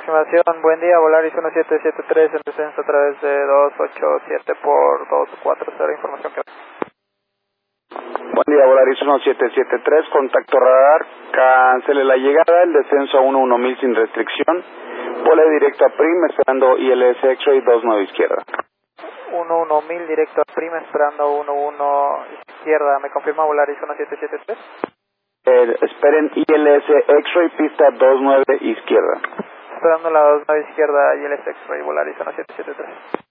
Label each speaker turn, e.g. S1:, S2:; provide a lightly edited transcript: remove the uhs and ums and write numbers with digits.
S1: Aproximación, buen día, Volaris 1773 en descenso a través de 287 por 240, información que...
S2: Buen día, Volaris 1773, contacto radar, cancele la llegada, el descenso a 11.000 sin restricción, vole directo a PRIM esperando ILS X-Ray 29 izquierda.
S1: 11.000 directo a PRIM esperando 11 izquierda, ¿me confirma Volaris 1773?
S2: Esperen ILS X-Ray pista 29 izquierda.
S1: Esperando la 29 izquierda ILS X-Ray, Volaris 1773.